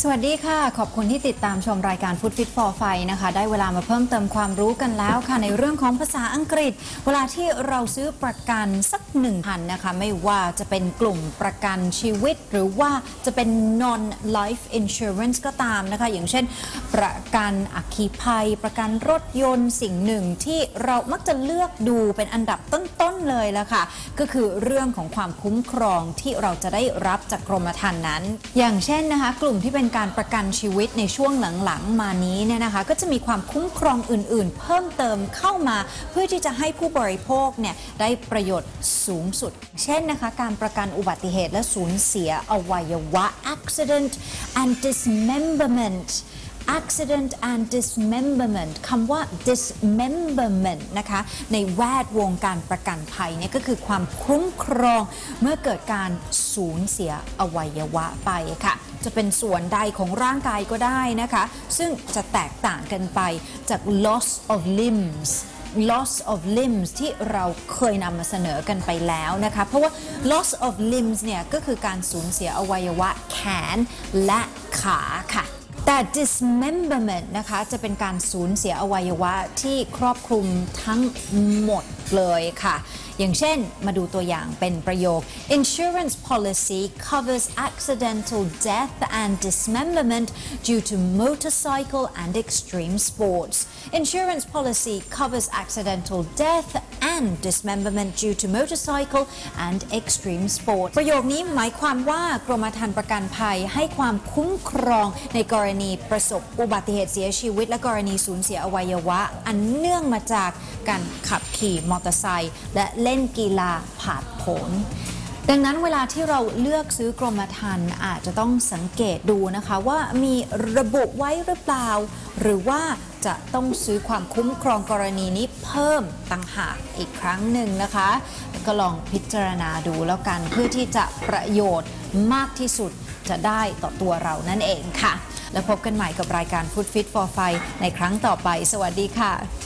วัสดีค่ะขอบคุณที่ติดตามชมรายการ Food Fit for Fight นะคะได้เวลามาเพิ่มเติมความรู้กันแล้วค่ะในเรื่องของภาษาอังกฤษเวลาที่เราซื้อประกันสัก1,000นะคะไม่ว่าจะเป็นกลุ่มประกันชีวิตหรือว่าจะเป็น non life insurance ก็ตามนะคะอย่างเช่นประกันอัคคีภัยประกันรถยนต์สิ่งหนึ่งที่เรามักจะเลือกดูเป็นอันดับต้นๆเลยละค่ะก็คือเรื่องของความคุ้มครองที่เราจะได้รับจากกรมธรรม์นั้นอย่างเช่นนะคะกลุ่มที่เป็นการประกันชีวิตในช่วงหลังๆมานี้เนี่ยนะคะก็จะมีความคุ้มครองอื่นๆเพิ่มเติมเข้ามาเพื่อที่จะให้ผู้บริโภคเนี่ยได้ประโยชน์สูงสุดเช่นนะคะการประกันอุบัติเหตุและสูญเสียอวัยวะ accident and dismemberment accident and dismemberment คำว่า dismemberment นะคะในแวดวงการประกันภัยเนี่ยก็คือความคุ้มครองเมื่อเกิดการสูญเสียอวัยวะไปค่ะจะเป็นส่วนใดของร่างกายก็ได้นะคะซึ่งจะแตกต่างกันไปจาก loss of limbsที่เราเคยนำมาเสนอกันไปแล้วนะคะเพราะว่า loss of limbs เนี่ยก็คือการสูญเสียอวัยวะแขนและขาค่ะแต่ dismemberment นะคะจะเป็นการสูญเสียอวัยวะที่ครอบคลุมทั้งหมดเลยค่ะอย่างเช่นมาดูตัวอย่างเป็นประโยค Insurance policy covers accidental death and dismemberment due to motorcycle and extreme sports. Insurance policy covers accidental death and dismemberment due to motorcycle and extreme sports. ประโยคนี้หมายความว่ากรมธรรม์ประกันภัยให้ความคุ้มครองในกรณีประสบอุบัติเหตุเสียชีวิตและกรณีสูญเสียอวัยวะอันเนื่องมาจากการขับขี่มอเตอร์ไซค์และเล่นกีฬาผาดโผนดังนั้นเวลาที่เราเลือกซื้อกรมธรรม์อาจจะต้องสังเกตดูนะคะว่ามีระบุไว้หรือเปล่าหรือว่าจะต้องซื้อความคุ้มครองกรณีนี้เพิ่มต่างหากอีกครั้งหนึ่งนะคะก็ลองพิจารณาดูแล้วกันเพื่อที่จะประโยชน์มากที่สุดจะได้ต่อตัวเรานั่นเองค่ะแล้วพบกันใหม่กับรายการ Food Fit for Fight ในครั้งต่อไปสวัสดีค่ะ